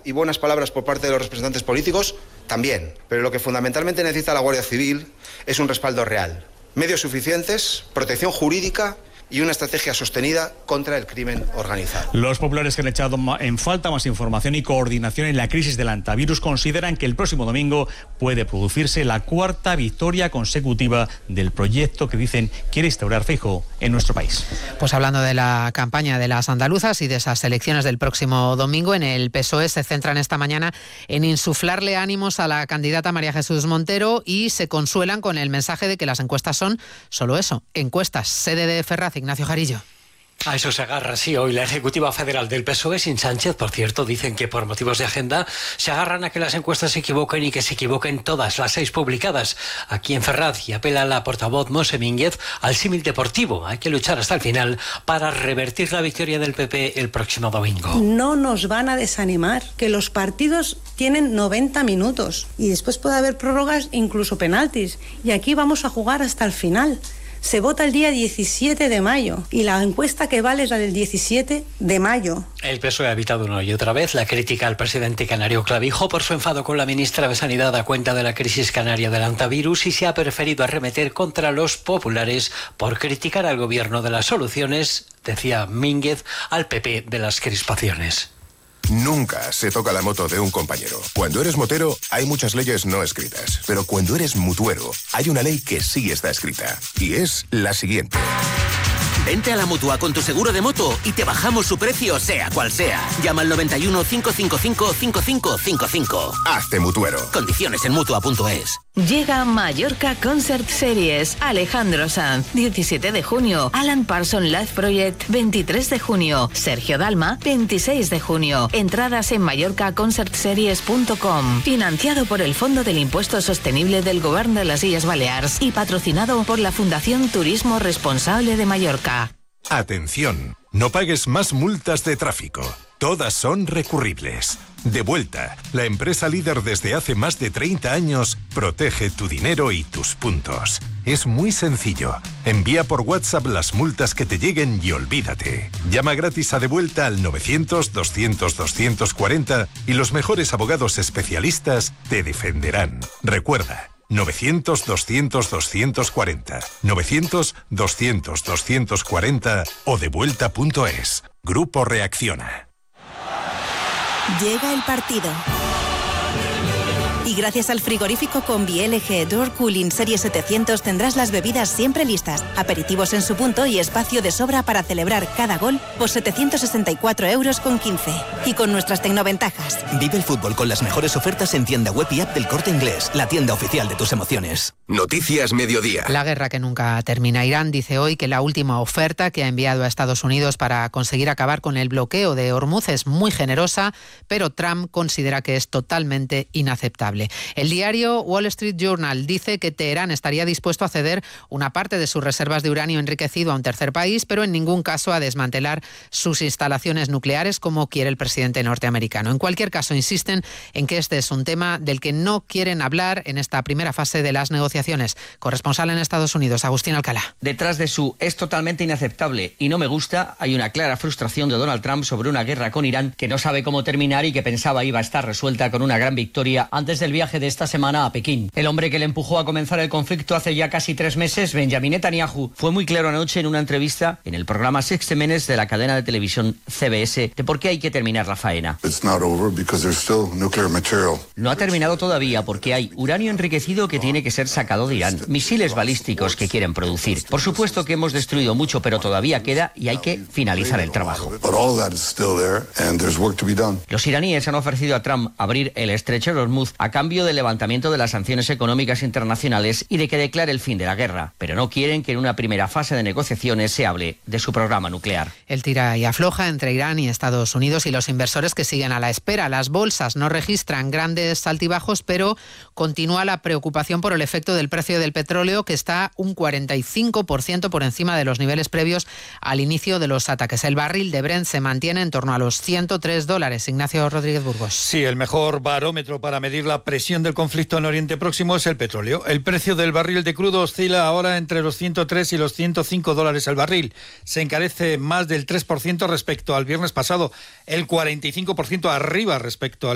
y buenas palabras por parte de los representantes políticos también. Pero lo que fundamentalmente necesita la Guardia Civil es un respaldo real, medios suficientes, protección jurídica y una estrategia sostenida contra el crimen organizado. Los populares que han echado en falta más información y coordinación en la crisis del antivirus consideran que el próximo domingo puede producirse la cuarta victoria consecutiva del proyecto que dicen quiere instaurar Feijóo en nuestro país. Pues hablando de la campaña de las andaluzas y de esas elecciones del próximo domingo, en el PSOE se centran esta mañana en insuflarle ánimos a la candidata María Jesús Montero y se consuelan con el mensaje de que las encuestas son solo eso, encuestas. Sede de Ferraz, Ignacio Jarillo. A eso se agarra, sí. Hoy la Ejecutiva Federal del PSOE, sin Sánchez, por cierto, dicen que por motivos de agenda se agarran a que las encuestas se equivoquen y que se equivoquen todas, las 6 publicadas aquí en Ferraz, y apela la portavoz Monse Mínguez al símil deportivo. Hay que luchar hasta el final para revertir la victoria del PP el próximo domingo. No nos van a desanimar, que los partidos tienen 90 minutos y después puede haber prórrogas, incluso penaltis, y aquí vamos a jugar hasta el final. Se vota el día 17 de mayo y la encuesta que vale es la del 17 de mayo. El PSOE ha evitado una y otra vez la crítica al presidente canario Clavijo por su enfado con la ministra de Sanidad a cuenta de la crisis canaria del antivirus y se ha preferido arremeter contra los populares por criticar al gobierno de las soluciones, decía Mínguez, al PP de las crispaciones. Nunca se toca la moto de un compañero. Cuando eres motero, hay muchas leyes no escritas. Pero cuando eres mutuero, hay una ley que sí está escrita. Y es la siguiente. Vente a la Mutua con tu seguro de moto y te bajamos su precio, sea cual sea. Llama al 91 555 5555. Hazte mutuero. Condiciones en Mutua.es. Llega Mallorca Concert Series. Alejandro Sanz, 17 de junio. Alan Parsons Live Project, 23 de junio. Sergio Dalma, 26 de junio. Entradas en mallorcaconcertseries.com. Financiado por el Fondo del Impuesto Sostenible del Gobierno de las Illes Balears y patrocinado por la Fundación Turismo Responsable de Mallorca. Atención, no pagues más multas de tráfico. Todas son recurribles. Devuelta, la empresa líder desde hace más de 30 años, protege tu dinero y tus puntos. Es muy sencillo. Envía por WhatsApp las multas que te lleguen y olvídate. Llama gratis a Devuelta al 900-200-240 y los mejores abogados especialistas te defenderán. Recuerda, 900-200-240, 900-200-240 o devuelta.es. Grupo Reacciona. Llega el partido. Y gracias al frigorífico Combi LG Door Cooling Serie 700 tendrás las bebidas siempre listas, aperitivos en su punto y espacio de sobra para celebrar cada gol por 764,15 €. Y con nuestras tecnoventajas. Vive el fútbol con las mejores ofertas en tienda web y app del Corte Inglés, la tienda oficial de tus emociones. Noticias Mediodía. La guerra que nunca termina. Irán dice hoy que la última oferta que ha enviado a Estados Unidos para conseguir acabar con el bloqueo de Hormuz es muy generosa, pero Trump considera que es totalmente inaceptable. El diario Wall Street Journal dice que Teherán estaría dispuesto a ceder una parte de sus reservas de uranio enriquecido a un tercer país, pero en ningún caso a desmantelar sus instalaciones nucleares como quiere el presidente norteamericano. En cualquier caso, insisten en que este es un tema del que no quieren hablar en esta primera fase de las negociaciones. Corresponsal en Estados Unidos, Agustín Alcalá. Detrás de su "es totalmente inaceptable y no me gusta" hay una clara frustración de Donald Trump sobre una guerra con Irán que no sabe cómo terminar y que pensaba iba a estar resuelta con una gran victoria antes del viaje de esta semana a Pekín. El hombre que le empujó a comenzar el conflicto hace ya casi 3 meses, Benjamin Netanyahu, fue muy claro anoche en una entrevista en el programa 60 Minutes de la cadena de televisión CBS de por qué hay que terminar la faena. No ha terminado todavía porque hay uranio enriquecido que tiene que ser sacado de Irán, misiles balísticos que quieren producir. Por supuesto que hemos destruido mucho, pero todavía queda y hay que finalizar el trabajo. Los iraníes han ofrecido a Trump abrir el estrecho de Hormuz a cambio del levantamiento de las sanciones económicas internacionales y de que declare el fin de la guerra, pero no quieren que en una primera fase de negociaciones se hable de su programa nuclear. El tira y afloja entre Irán y Estados Unidos y los inversores que siguen a la espera. Las bolsas no registran grandes altibajos, pero continúa la preocupación por el efecto del precio del petróleo, que está un 45% por encima de los niveles previos al inicio de los ataques. El barril de Brent se mantiene en torno a los $103. Ignacio Rodríguez Burgos. Sí, el mejor barómetro para medir la presión del conflicto en Oriente Próximo es el petróleo. El precio del barril de crudo oscila ahora entre los $103 y los $105 el barril. Se encarece más del 3% respecto al viernes pasado, el 45% arriba respecto al